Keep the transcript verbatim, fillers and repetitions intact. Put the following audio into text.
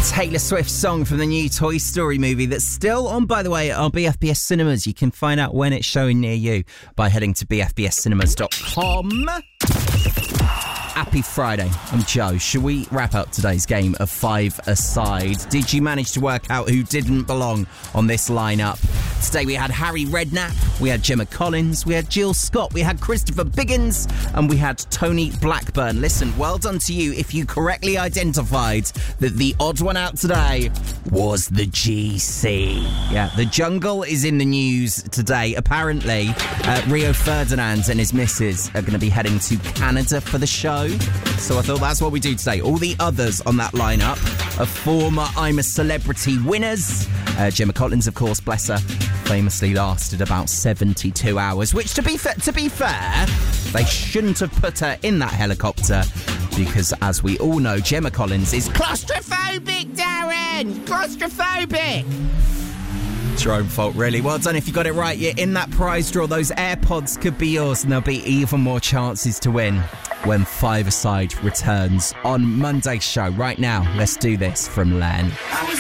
Taylor Swift song from the new Toy Story movie that's still on, by the way, at our B F B S cinemas. You can find out when it's showing near you by heading to b f b s cinemas dot com. Happy Friday. I'm Joe. Shall we wrap up today's game of five-a-side? Did you manage to work out who didn't belong on this lineup? Today we had Harry Redknapp, we had Gemma Collins, we had Jill Scott, we had Christopher Biggins, and we had Tony Blackburn. Listen, well done to you if you correctly identified that the odd one out today was the G C. Yeah, the jungle is in the news today. Apparently, uh, Rio Ferdinand and his missus are going to be heading to Canada for the show. So I thought that's what we do today. All the others on that lineup are former I'm a Celebrity winners. Uh, Gemma Collins, of course, bless her, famously lasted about seventy-two hours, which, to be fa- to be fair, they shouldn't have put her in that helicopter because, as we all know, Gemma Collins is claustrophobic, Darren! Claustrophobic! It's your own fault, really. Well done if you got it right. You're in that prize draw. Those AirPods could be yours, and there'll be even more chances to win when Five-A-Side returns on Monday's show. Right now, let's do this from Len. I was